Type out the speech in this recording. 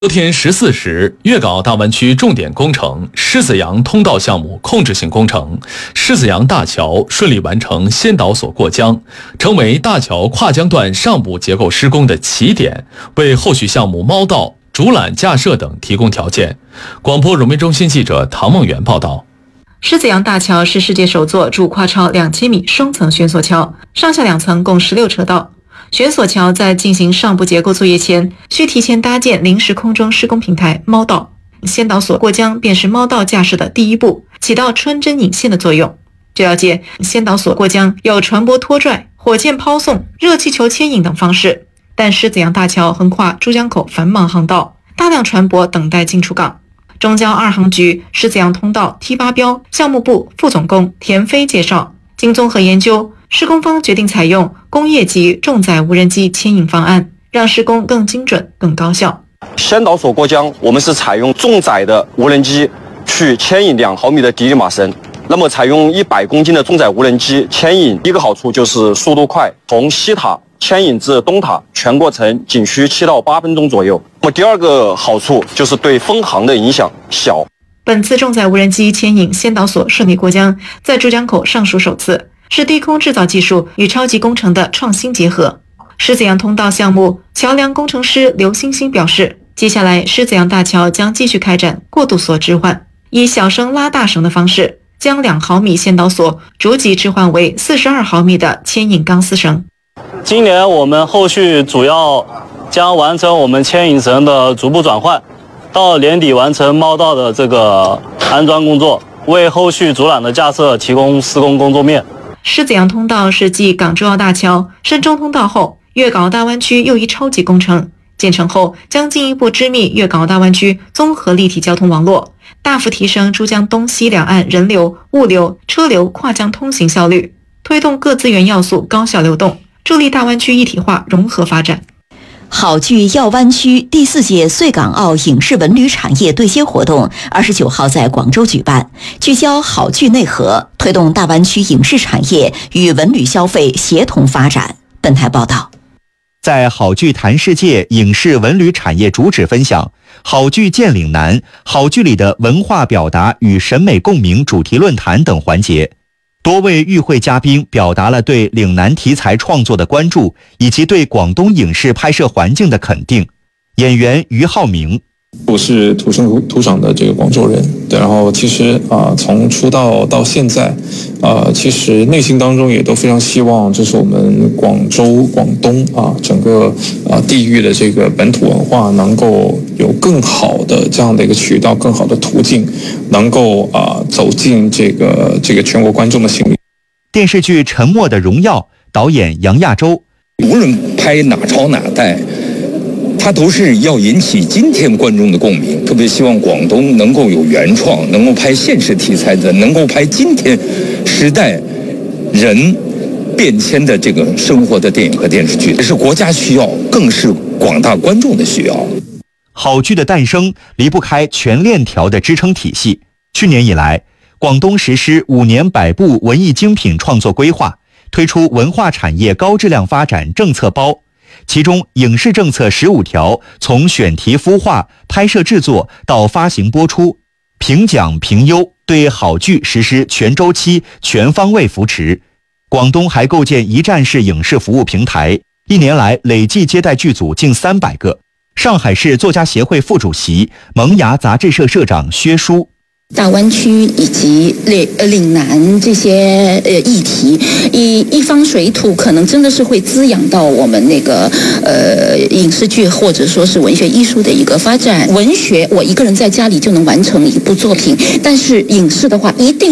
昨天14时，粤港澳大湾区重点工程狮子洋通道项目控制性工程狮子洋大桥顺利完成先导索过江，成为大桥跨江段上部结构施工的起点，为后续项目猫道、主缆架设等提供条件。广播融媒中心记者唐梦圆报道。 狮子洋大桥是世界首座主跨超2000米双层悬索桥，上下两层共16车道。悬索桥在进行上部结构作业前，需提前搭建临时空中施工平台猫道，先导索过江便是猫道架设的第一步，起到穿针引线的作用。据了解，先导索过江有船舶拖拽、火箭抛送、热气球牵引等方式，但狮子洋大桥横跨珠江口繁忙航道，大量船舶等待进出港。中交二航局狮子洋通道 T8 标项目部副总工田飞介绍，经综合研究，施工方决定采用工业级重载无人机牵引方案，让施工更精准、更高效。 先导索过江，我们是采用重载的无人机去牵引2毫米的底里马绳。那么采用100公斤的重载无人机牵引，第一个好处就是速度快，从西塔牵引至东塔，全过程仅需7到8分钟左右。那么第二个好处就是对风航的影响小。 本次重载无人机牵引先导索顺利过江，在珠江口尚属首次，是低空制造技术与超级工程的创新结合。狮子洋通道项目桥梁工程师刘欣欣表示，接下来狮子洋大桥将继续开展过渡索置换，以小绳拉大绳的方式，将2毫米先导索逐级置换为42毫米的牵引钢丝绳。 今年我们后续主要将完成我们牵引绳的逐步转换，到年底完成猫道的这个安装工作，为后续主缆的架设提供施工工作面。 狮子洋通道是继港珠澳大桥、深中通道后，粤港澳大湾区又一超级工程。建成后将进一步织密粤港澳大湾区综合立体交通网络，大幅提升珠江东西两岸人流、物流、车流跨江通行效率，推动各资源要素高效流动，助力大湾区一体化融合发展。 好聚耀湾区第4届穗港澳影视文旅产业对接活动29号在广州举办，聚焦好聚内核，推动大湾区影视产业与文旅消费协同发展。本台报道。 在好聚谈世界影视文旅产业主旨分享好聚建岭南、好聚里的文化表达与审美共鸣主题论坛等环节，多位与会嘉宾表达了对岭南题材创作的关注，以及对广东影视拍摄环境的肯定。演员于浩明， 我是土生土长的这个广州人，对，然后其实从出道到现在，其实内心当中也都非常希望，就是我们广州、广东整个地域的这个本土文化能够有更好的这样的一个渠道、更好的途径，能够走进这个全国观众的心里。 电视剧《沉默的荣耀》导演杨亚洲， 无论拍哪朝哪代，它都是要引起今天观众的共鸣，特别希望广东能够有原创，能够拍现实题材的，能够拍今天时代人变迁的这个生活的电影和电视剧，这是国家需要，更是广大观众的需要。 好剧的诞生离不开全链条的支撑体系。去年以来，广东实施5年100部文艺精品创作规划，推出文化产业高质量发展政策包。其中影视政策15条，从选题孵化、拍摄制作到发行播出，评奖评优，对好剧实施全周期、全方位扶持。广东还构建一站式影视服务平台，1年来累计接待剧组近300个。上海市作家协会副主席、萌芽杂志社社长薛舒， 大湾区以及岭南这些议题，一方水土可能真的是会滋养到我们那个影视剧或者说是文学艺术的一个发展。文学我一个人在家里就能完成一部作品，但是影视的话一定